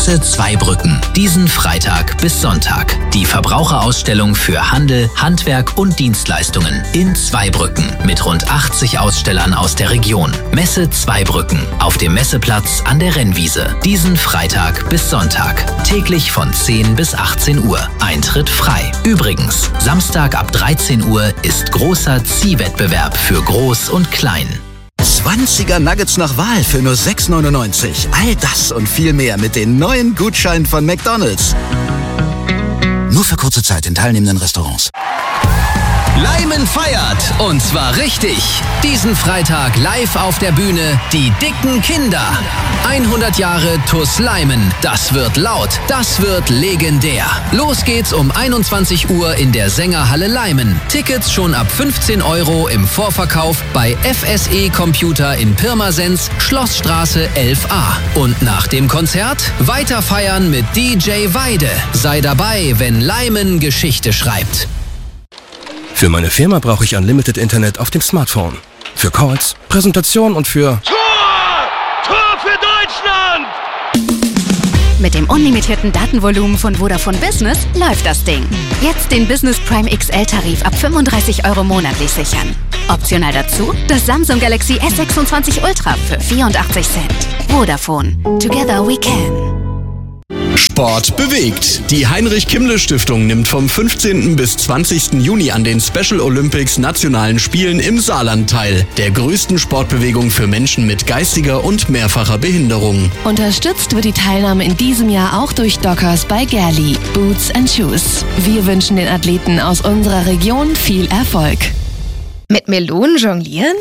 Zweibrücken. Diesen Freitag bis Sonntag. Die Verbraucherausstellung für Handel, Handwerk und Dienstleistungen in Zweibrücken mit rund 80 Ausstellern aus der Region. Messe Zweibrücken auf dem Messeplatz an der Rennwiese. Diesen Freitag bis Sonntag. Täglich von 10 bis 18 Uhr. Eintritt frei. Übrigens, Samstag ab 13 Uhr ist großer Ziehwettbewerb für Groß und Klein. 20er Nuggets nach Wahl für nur 6,99. All das und viel mehr mit den neuen Gutscheinen von McDonald's. Nur für kurze Zeit in teilnehmenden Restaurants. Leimen feiert, und zwar richtig. Diesen Freitag live auf der Bühne die dicken Kinder. 100 Jahre TuS Leimen. Das wird laut, das wird legendär. Los geht's um 21 Uhr in der Sängerhalle Leimen. Tickets schon ab 15 € im Vorverkauf bei FSE Computer in Pirmasens, Schlossstraße 11a. Und nach dem Konzert weiter feiern mit DJ Weide. Sei dabei, wenn Leimen Geschichte schreibt. Für meine Firma brauche ich Unlimited Internet auf dem Smartphone. Für Calls, Präsentationen und für... Tor für Deutschland! Mit dem unlimitierten Datenvolumen von Vodafone Business läuft das Ding. Jetzt den Business Prime XL-Tarif ab 35 € monatlich sichern. Optional dazu das Samsung Galaxy S26 Ultra für 84 Cent. Vodafone. Together we can. Sport bewegt. Die Heinrich-Kimmle-Stiftung nimmt vom 15. bis 20. Juni an den Special Olympics Nationalen Spielen im Saarland teil, der größten Sportbewegung für Menschen mit geistiger und mehrfacher Behinderung. Unterstützt wird die Teilnahme in diesem Jahr auch durch Dockers bei Gerli, Boots and Shoes. Wir wünschen den Athleten aus unserer Region viel Erfolg. Mit Melonen jonglieren?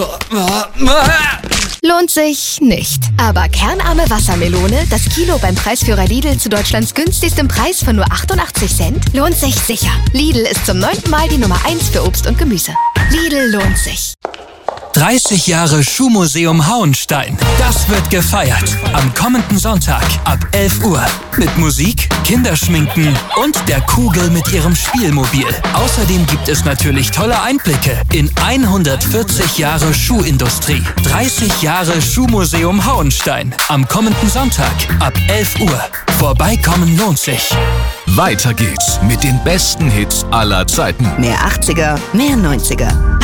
Lohnt sich nicht. Aber kernarme Wassermelone, das Kilo beim Preisführer Lidl zu Deutschlands günstigstem Preis von nur 88 Cent, lohnt sich sicher. Lidl ist zum 9. Mal die Nummer 1 für Obst und Gemüse. Lidl lohnt sich. 30 Jahre Schuhmuseum Hauenstein. Das wird gefeiert. Am kommenden Sonntag ab 11 Uhr. Mit Musik, Kinderschminken und der Kugel mit ihrem Spielmobil. Außerdem gibt es natürlich tolle Einblicke in 140 Jahre Schuhindustrie. 30 Jahre Schuhmuseum Hauenstein. Am kommenden Sonntag ab 11 Uhr. Vorbeikommen lohnt sich. Weiter geht's mit den besten Hits aller Zeiten. Mehr 80er, mehr 90er.